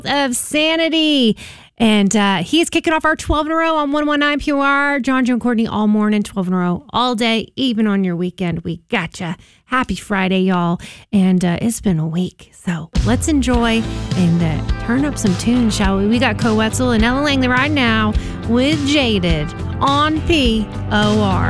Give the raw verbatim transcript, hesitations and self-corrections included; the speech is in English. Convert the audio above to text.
of Sanity. And uh, he is kicking off our twelve in a row on one oh nine P O R. John, Joe, and Courtney all morning, twelve in a row, all day, even on your weekend. We gotcha. Happy Friday, y'all. And uh, it's been a week. So let's enjoy and uh, turn up some tunes, shall we? We got Co Wetzel and Ella Langley right now with Jaded on P O R.